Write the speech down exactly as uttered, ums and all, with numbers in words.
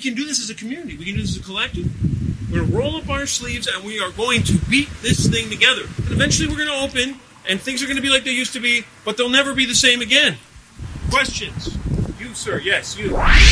can do this as a community. We can do this as a collective. We're going to roll up our sleeves, and we are going to beat this thing together. And eventually we're going to open, and things are going to be like they used to be, but they'll never be the same again. Questions? You, sir. Yes, you.